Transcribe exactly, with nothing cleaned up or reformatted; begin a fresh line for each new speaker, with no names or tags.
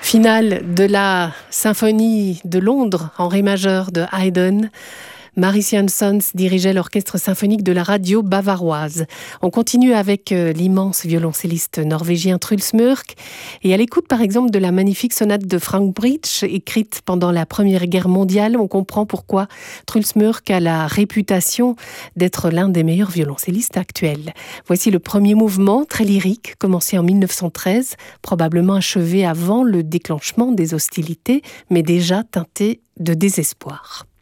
Finale de la symphonie de Londres en ré majeur de Haydn. Maurice Jansons dirigeait l'orchestre symphonique de la radio bavaroise. On continue avec l'immense violoncelliste norvégien Truls Mørk et à l'écoute par exemple de la magnifique sonate de Frank Bridge écrite pendant la Première Guerre mondiale, on comprend pourquoi Truls Mørk a la réputation d'être l'un des meilleurs violoncellistes actuels. Voici le premier mouvement, très lyrique, commencé en mille neuf cent treize, probablement achevé avant le déclenchement des hostilités, mais déjà teinté de désespoir.